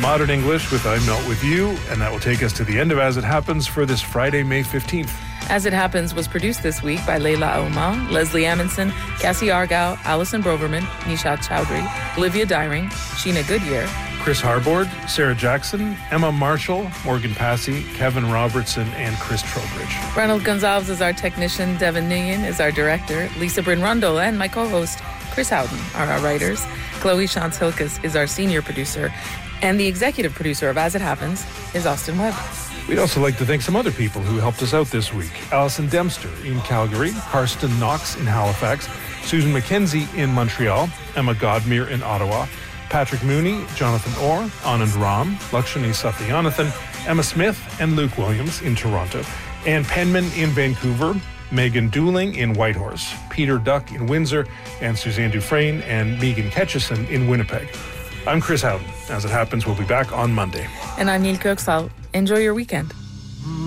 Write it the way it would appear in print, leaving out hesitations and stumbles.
Modern English with I'm Not With You, and that will take us to the end of As It Happens for this Friday, May 15th. As It Happens was produced this week by Leila Omar, Leslie Amundsen, Cassie Argyle, Alison Broverman, Nishat Chowdhury, Olivia Dyring, Sheena Goodyear, Chris Harbord, Sarah Jackson, Emma Marshall, Morgan Passy, Kevin Robertson, and Chris Trowbridge. Ronald Gonzalez is our technician, Devin Nguyen is our director, Lisa Bryn Rundle and my co-host, Chris Howden, are our writers. Chloe Shantz Hilkes is our senior producer, and the executive producer of As It Happens is Austin Webb. We'd also like to thank some other people who helped us out this week. Alison Dempster in Calgary, Karsten Knox in Halifax, Susan McKenzie in Montreal, Emma Godmere in Ottawa, Patrick Mooney, Jonathan Orr, Anand Ram, Lakshmi Sathyanathan, Emma Smith, and Luke Williams in Toronto, Ann Penman in Vancouver, Megan Dooling in Whitehorse, Peter Duck in Windsor, and Suzanne Dufresne and Megan Ketchison in Winnipeg. I'm Chris Howden. As It Happens, we'll be back on Monday. And I'm Neil Kirksall. Enjoy your weekend.